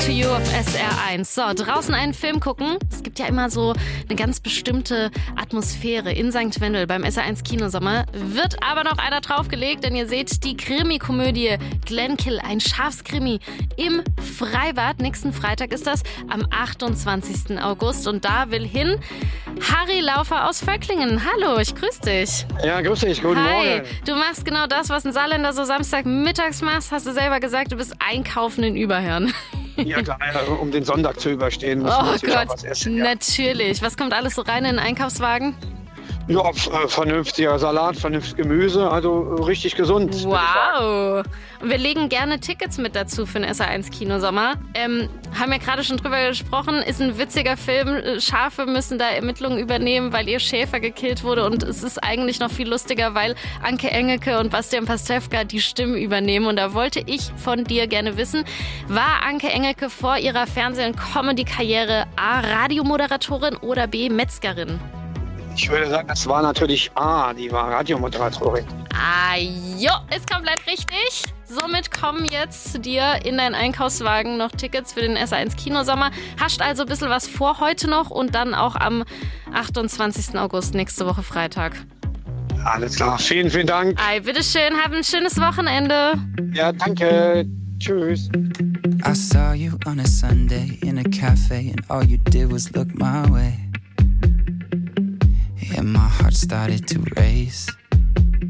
to You auf SR1. So, draußen einen Film gucken. Es gibt ja immer so eine ganz bestimmte Atmosphäre in St. Wendel beim SR1 Kinosommer. Wird aber noch einer draufgelegt, denn ihr seht die Krimi-Komödie Glenkill, ein Schafskrimi im Freibad. Nächsten Freitag ist das, am 28. August. Und da will hin Harry Laufer aus Völklingen. Hallo, ich grüße dich. Ja, grüß dich, guten Morgen. Du machst genau das, was ein Saarländer so Samstagmittags machst. Hast du selber gesagt, du bist einkaufen in Überherrn. Ja, klar, um den Sonntag zu überstehen, muss man natürlich auch was essen. Ja. Natürlich. Was kommt alles so rein in den Einkaufswagen? Ja, vernünftiger Salat, vernünftiges Gemüse, also richtig gesund. Wow. Und wir legen gerne Tickets mit dazu für den SR1 Kinosommer. Haben ja gerade schon drüber gesprochen, ist ein witziger Film. Schafe müssen da Ermittlungen übernehmen, weil ihr Schäfer gekillt wurde. Und es ist eigentlich noch viel lustiger, weil Anke Engelke und Bastian Pastewka die Stimmen übernehmen. Und da wollte ich von dir gerne wissen, war Anke Engelke vor ihrer Fernseh- und Comedy-Karriere A, Radiomoderatorin oder B, Metzgerin? Ich würde sagen, das war natürlich A, die war Radiomoderatorin. Jo, ist komplett richtig. Somit kommen jetzt zu dir in deinen Einkaufswagen noch Tickets für den SR1 Kinosommer. Hast also ein bisschen was vor heute noch und dann auch am 28. August, nächste Woche Freitag. Alles klar, vielen, vielen Dank. Bitteschön, hab ein schönes Wochenende. Ja, danke. Tschüss. I saw you on a Sunday in a cafe and all you did was look my way. And my heart started to race.